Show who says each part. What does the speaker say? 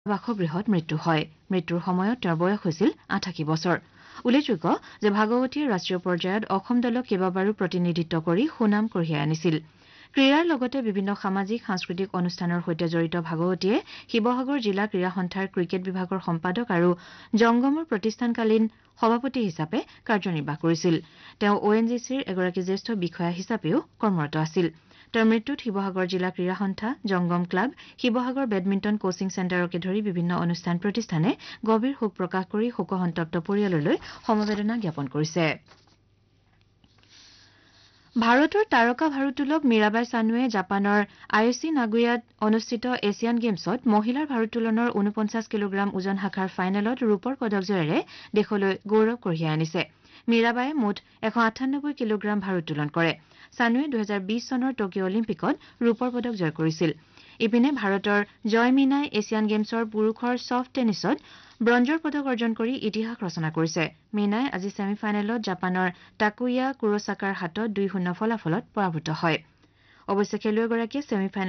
Speaker 1: বাসগৃহত মৃত্যু হয় মৃত্যুৰ সময়ত তেওঁৰ বয়স হৈছিল 88 বছৰ উল্লেখযোগ্য যে ভাগৱতীয়ে ৰাষ্ট্ৰীয় পৰ্যায়ত অসম দলক কেইবাবাৰো প্ৰতিনিধিত্ব কৰি সুনাম কঢ়িয়াই আনিছিল ক্ৰীড়াৰ লগতে বিভিন্ন সামাজিক সাংস্কৃতিক অনুষ্ঠানৰ সৈতে জড়িত ভাগৱতীয়ে শিৱসাগৰ জিলা ক্ৰীড়া সন্থাৰ ক্ৰিকেট বিভাগৰ সম্পাদক আৰু জংগমৰ প্ৰতিষ্ঠানকালীন সভাপতি হিচাপে কাৰ্যনিৰ্বাহ কৰিছিল তেওঁ ONGCৰ এগৰাকী জ্যেষ্ঠ বিষয়া হিচাপেও কৰ্মৰত আছিল তেওঁৰ মৃত্যুত শিৱসাগৰ জিলা ক্ৰীড়া সন্থা জংগম ক্লাব শিৱসাগৰ বেডমিণ্টন কোচিং চেণ্টাৰকে ধৰি বিভিন্ন অনুষ্ঠান প্ৰতিষ্ঠানে গভীৰ শোক প্ৰকাশ কৰি শোকসন্তপ্ত পৰিয়াললৈ সমবেদনা জ্ঞাপন কৰিছে ভাৰতৰ তাৰকা ভাৰোত্তোলক মীৰাবাই চানুৱে জাপানৰ আয়ুচি নাগোয়াত অনুষ্ঠিত এছিয়ান গেমছত মহিলাৰ ভাৰোত্তোলনৰ 49 কিলোগ্ৰাম ওজন শাখাৰ ফাইনেলত ৰূপৰ পদক জয়েৰে দেশলৈ গৌৰৱ কঢ়িয়াই আনিছে মীৰাবায়ে মুঠ 198 কিলোগ্ৰাম ভাৰোত্তোলন কৰে চানুৱে 2020 চনৰ টকিঅ' অলিম্পিকত ৰূপৰ পদক জয় কৰিছিল ইপিনে ভাৰতৰ জয় মীনাই এছিয়ান গেমছৰ পুৰুষৰ ছফ্ট টেনিছত ব্ৰঞ্জৰ পদক অৰ্জন কৰি ইতিহাস ৰচনা কৰিছে মীনাই আজি ছেমি ফাইনেলত জাপানৰ টাকুয়া কুৰোচাকাৰ হাতত 2-0 ফলাফলত পৰাভূত হয় অৱশ্যে খেলুৱৈগৰাকীয়ে ছেমি